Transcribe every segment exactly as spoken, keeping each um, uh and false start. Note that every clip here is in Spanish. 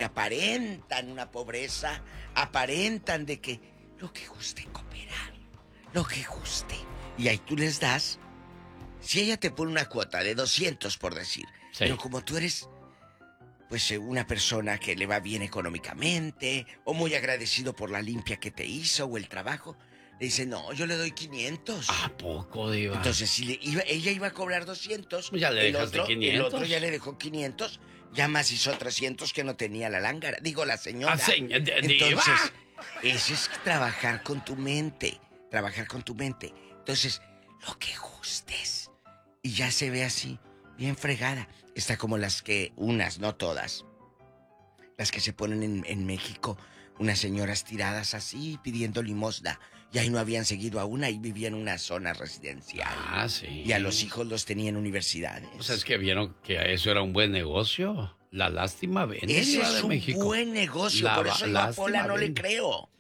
aparentan una pobreza, aparentan de que lo que guste cooperar, lo que guste. Y ahí tú les das, si ella te pone una cuota de doscientos por decir, sí. Pero como tú eres, pues una persona que le va bien económicamente, o muy agradecido por la limpia que te hizo, o el trabajo, le dice, no, yo le doy quinientos. ¿A poco, diva? Entonces, si le iba, ella iba a cobrar doscientos, ya le el, dejaste otro, quinientos. el otro ya le dejó quinientos, ya más hizo trescientos que no tenía la lángara. Digo, la señora. Ah, señor, Entonces, eso es trabajar con tu mente, trabajar con tu mente. Entonces, lo que gustes. Y ya se ve así, bien fregada. Está como las que, unas, no todas, las que se ponen en, en México, unas señoras tiradas así, pidiendo limosna. Y ahí no habían seguido a una y vivían en una zona residencial. Ah, sí. Y a los hijos los tenían en universidades. O sea, es que vieron que eso era un buen negocio. La lástima vende. Ese es de un México. buen negocio, La, por eso yo a Pola no vende. le creo.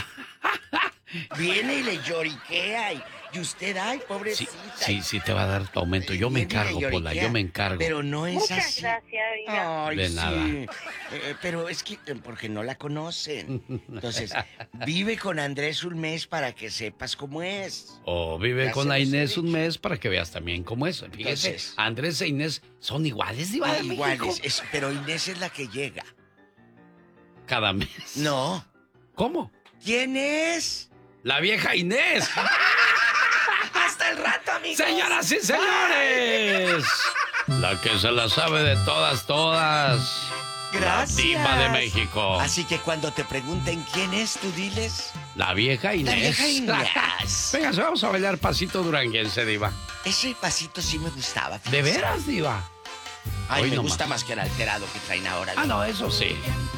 Viene y le lloriquea y, y usted, ay, pobrecita. Sí, sí, sí te va a dar tu aumento. Yo me encargo, Pola, yo me encargo. Pero no es Muchas así. gracias, Diva. Ay, De sí. nada. Eh, pero es que, eh, porque no la conocen. Entonces, vive con Andrés un mes para que sepas cómo es. O vive Ya con se la los he Inés un dicho. mes para que veas también cómo es. Fíjese, Entonces- Andrés e Inés son iguales, Diva de Iguales, México. es- pero Inés es la que llega. Cada mes. No. ¿Cómo? ¿Quién es? La vieja Inés. Hasta el rato, amigos. Señoras y señores. La que se la sabe de todas, todas. Gracias. La diva de México. Así que cuando te pregunten quién es, tú diles. La vieja Inés. La vieja Inés. Venga, vamos a bailar pasito duranguense, diva. Ese pasito sí me gustaba. ¿De fíjese. veras, diva? Ay, Hoy me no gusta más. más que el alterado que traen ahora. Ah, no, eso sí.